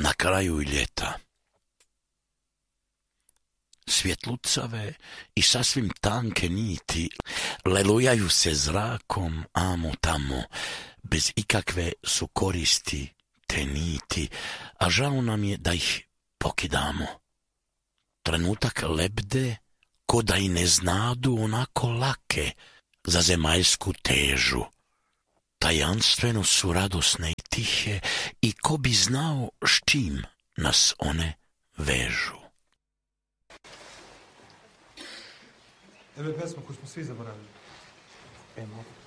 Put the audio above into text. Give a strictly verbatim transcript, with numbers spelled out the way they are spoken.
na kraju ljeta. Svjetlucave i sasvim tanke niti lelujaju se zrakom amo tamo, bez ikakve su koristi te niti, a žao nam je da ih pokidamo. Trenutak lebde, ko da i ne znadu onako lake za zemaljsku težu. Tajanstveno su radosne i tihe i ko bi znao s čim nas one vežu. Evo je pesma koju smo svi zaboravili. E, mogu.